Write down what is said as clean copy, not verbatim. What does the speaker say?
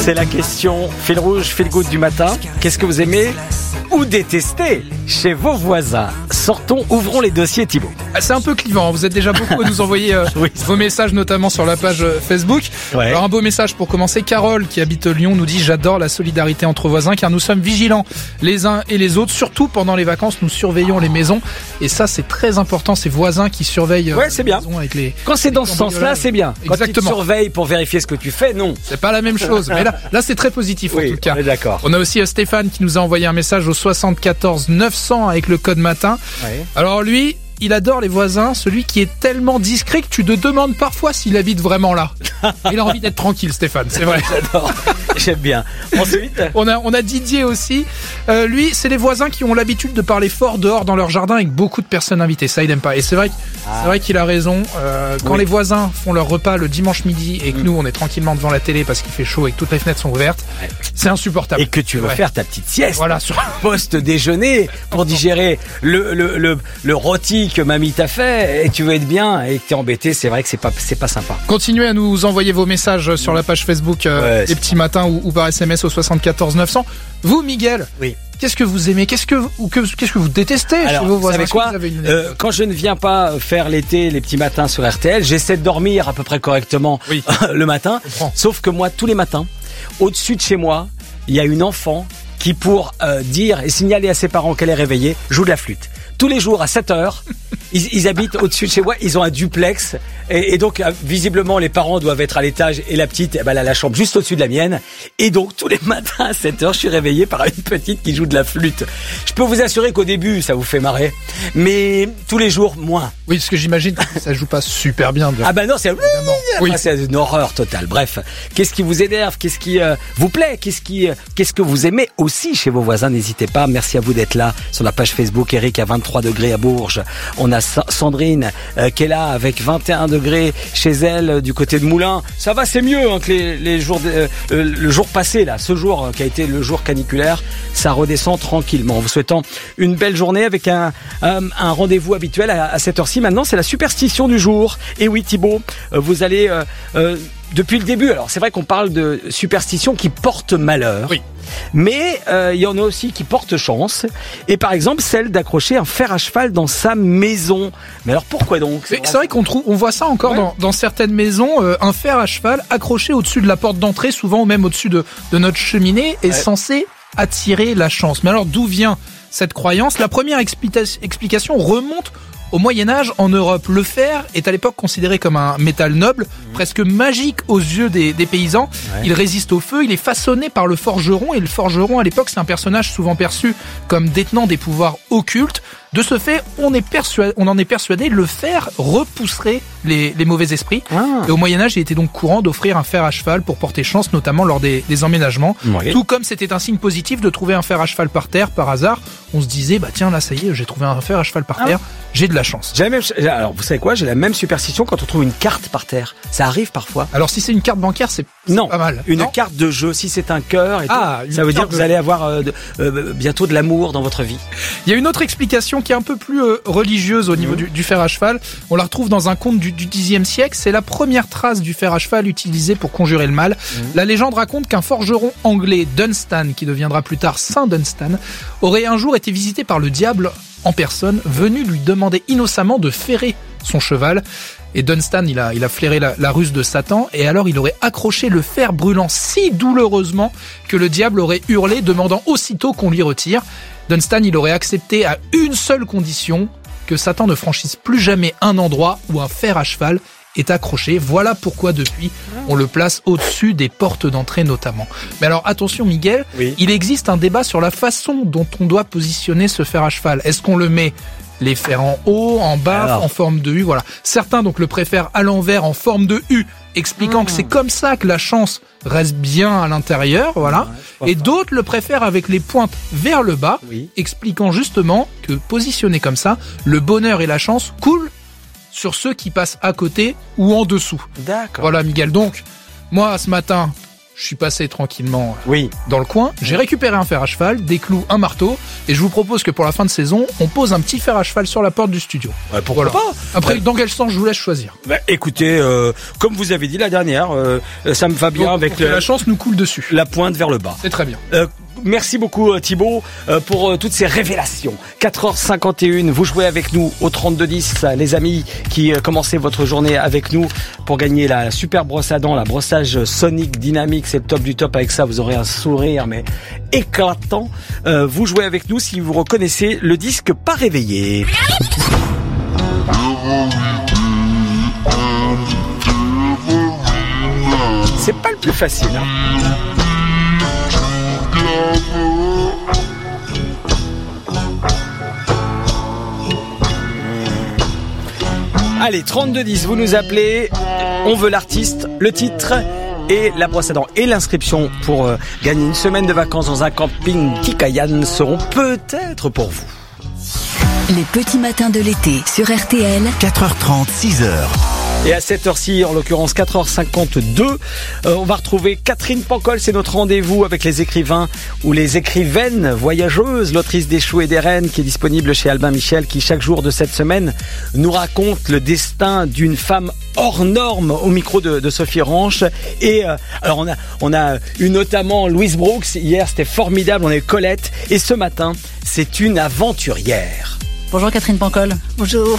C'est la question fil rouge, fil good du matin. Qu'est-ce que vous aimez ou détestez chez vos voisins? Sortons, ouvrons les dossiers, Thibaut. C'est un peu clivant, vous êtes déjà beaucoup à nous envoyer vos messages, notamment sur la page Facebook. Ouais. Alors un beau message pour commencer, Carole qui habite Lyon nous dit: j'adore la solidarité entre voisins car nous sommes vigilants les uns et les autres, surtout pendant les vacances, nous surveillons les maisons et ça c'est très important, ces voisins qui surveillent c'est bien. Les maisons avec les... Quand c'est dans ce sens-là, c'est bien. Quand exactement. tu te surveilles pour vérifier ce que tu fais, non. C'est pas la même chose, mais là c'est très positif en tout cas. On est d'accord. On a aussi Stéphane qui nous a envoyé un message au 74 900 avec le code matin. Ouais. Alors lui, il adore les voisins, celui qui est tellement discret que tu te demandes parfois s'il habite vraiment là. Il a envie d'être tranquille, Stéphane, c'est vrai. J'adore, j'aime bien. Ensuite, on a Didier aussi. Lui, c'est les voisins qui ont l'habitude de parler fort dehors dans leur jardin avec beaucoup de personnes invitées. Ça, il aime pas. Et c'est vrai qu'il a raison. Quand les voisins font leur repas le dimanche midi et que nous, on est tranquillement devant la télé parce qu'il fait chaud et que toutes les fenêtres sont ouvertes, c'est insupportable. Et que tu veux faire ta petite sieste. Voilà, sur post-déjeuner pour digérer le rôti que mamie t'a fait et tu veux être bien et que t'es embêté, c'est vrai que c'est pas sympa. Continuez à nous envoyer vos messages sur la page Facebook Les Petits Matins ou par SMS au 74 900. Vous, Miguel, qu'est-ce que vous aimez, qu'est-ce que vous détestez chez vos voisins? Vous savez quoi, quand je ne viens pas faire l'été les petits matins sur RTL, j'essaie de dormir à peu près correctement le matin. Sauf que moi, tous les matins, au-dessus de chez moi, il y a une enfant qui, pour dire et signaler à ses parents qu'elle est réveillée, joue de la flûte. Tous les jours à 7h, ils habitent au-dessus de chez moi, ils ont un duplex et donc visiblement les parents doivent être à l'étage et la petite elle a la chambre juste au-dessus de la mienne et donc tous les matins à 7h je suis réveillé par une petite qui joue de la flûte. Je peux vous assurer qu'au début ça vous fait marrer, mais tous les jours moins. Oui, parce que j'imagine que ça joue pas super bien. Ah bah non, c'est une horreur totale. Bref, qu'est-ce qui vous énerve, qu'est-ce qui vous plaît, qu'est-ce que vous aimez aussi chez vos voisins? N'hésitez pas. Merci à vous d'être là sur la page Facebook. Eric à 23 degrés à Bourges. On a Sandrine qui est là avec 21 degrés chez elle du côté de Moulins. Ça va, c'est mieux que les jours le jour passé là, ce jour qui a été le jour caniculaire, ça redescend tranquillement. En vous souhaitant une belle journée avec un rendez-vous habituel à cette heure-ci. Maintenant, c'est la superstition du jour. Et oui, Thibaut, vous allez depuis le début. Alors, c'est vrai qu'on parle de superstition qui porte malheur. Oui. Mais il y en a aussi qui portent chance. Et par exemple, celle d'accrocher un fer à cheval dans sa maison. Mais alors pourquoi donc? C'est vrai on voit ça encore dans certaines maisons, un fer à cheval accroché au-dessus de la porte d'entrée, souvent ou même au-dessus de notre cheminée, est censé attirer la chance. Mais alors d'où vient cette croyance? La première explication remonte au Moyen-Âge en Europe. Le fer est à l'époque considéré comme un métal noble, presque magique aux yeux des paysans. Il résiste au feu, il est façonné par le forgeron, et le forgeron à l'époque c'est un personnage souvent perçu comme détenant des pouvoirs occultes. De ce fait, on en est persuadé, le fer repousserait les mauvais esprits. Et au Moyen-Âge, il était donc courant d'offrir un fer à cheval pour porter chance, notamment lors des emménagements. Tout comme c'était un signe positif de trouver un fer à cheval par terre, par hasard. On se disait, bah tiens, là, ça y est, j'ai trouvé un fer à cheval par terre, j'ai de la chance. Alors, vous savez quoi, j'ai la même superstition quand on trouve une carte par terre. Ça arrive parfois. Alors, si c'est une carte bancaire, c'est pas mal. Une carte de jeu, si c'est un cœur, ça veut dire que vous allez avoir bientôt de l'amour dans votre vie. Il y a une autre explication qui est un peu plus religieuse au niveau du fer à cheval. On la retrouve dans un conte du Xe siècle. C'est la première trace du fer à cheval utilisé pour conjurer le mal. La légende raconte qu'un forgeron anglais, Dunstan, qui deviendra plus tard Saint Dunstan, aurait un jour été visité par le diable en personne, venu lui demander innocemment de ferrer son cheval. Et Dunstan, il a flairé la ruse de Satan, et alors il aurait accroché le fer brûlant si douloureusement que le diable aurait hurlé, demandant aussitôt qu'on lui retire. Dunstan, il aurait accepté à une seule condition, que Satan ne franchisse plus jamais un endroit où un fer à cheval est accroché. Voilà pourquoi depuis, on le place au-dessus des portes d'entrée notamment. Mais alors attention Miguel, il existe un débat sur la façon dont on doit positionner ce fer à cheval. Est-ce qu'on le met les fers en haut, en bas, en forme de U, voilà. Certains donc le préfèrent à l'envers en forme de U, expliquant que c'est comme ça que la chance reste bien à l'intérieur, voilà. Et d'autres le préfèrent avec les pointes vers le bas, expliquant justement que positionné comme ça, le bonheur et la chance coulent sur ceux qui passent à côté ou en dessous. D'accord. Voilà Miguel, donc moi ce matin, je suis passé tranquillement Oui. dans le coin, j'ai récupéré un fer à cheval, des clous, un marteau, et je vous propose que pour la fin de saison, on pose un petit fer à cheval sur la porte du studio. Pourquoi pas? Après, dans quel sens je vous laisse choisir? Écoutez, comme vous avez dit la dernière, ça me va bien. Donc, avec la chance nous coule dessus. la pointe vers le bas. C'est très bien. Merci beaucoup Thibaut pour toutes ces révélations. 4h51, vous jouez avec nous au 3210, les amis qui commencez votre journée avec nous pour gagner la super brosse à dents, la brossage sonique dynamique, c'est le top du top. Avec ça, vous aurez un sourire mais éclatant. Vous jouez avec nous si vous reconnaissez le disque Pas réveillé. C'est pas le plus facile, hein. Allez, 3210, vous nous appelez, on veut l'artiste, le titre et la brosse à dents et l'inscription pour gagner une semaine de vacances dans un camping Kikayan seront peut-être pour vous. Les petits matins de l'été sur RTL. 4h30, 6h. Et à cette heure-ci, en l'occurrence 4h52, on va retrouver Catherine Pancol. C'est notre rendez-vous avec les écrivains ou les écrivaines voyageuses, l'autrice des Choux et des Reines qui est disponible chez Albin Michel, qui chaque jour de cette semaine nous raconte le destin d'une femme hors norme au micro de Sophie Ranch. Et alors on a eu notamment Louise Brooks. Hier, c'était formidable. On a eu Colette. Et ce matin, c'est une aventurière. Bonjour Catherine Pancol. Bonjour.